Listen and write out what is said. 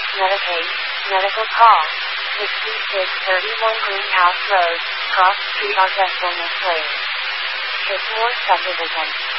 Medicaid, medical call. 6631 Greenhouse Road, Cross Street, Ardesville, Miss Lake. His more subdivision.